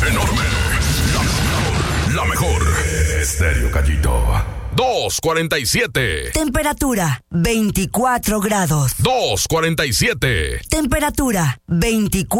Enorme. La mejor. Estéreo Gallito. 247. Temperatura 24 grados. 247. Temperatura 24